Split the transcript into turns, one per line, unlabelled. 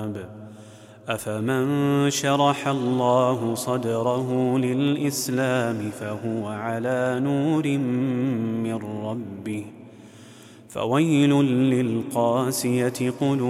أفمن شرح الله صدره للإسلام فهو على نور من ربه فويل للقاسية قلوبهم